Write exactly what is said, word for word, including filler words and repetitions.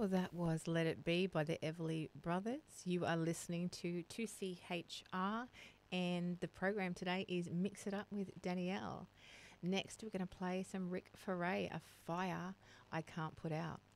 Well, that was Let It Be by the Everly Brothers. You are listening to two C H R, and the program today is Mix It Up with Danielle. Next, we're going to play some Rick Ferre, A Fire I Can't Put Out.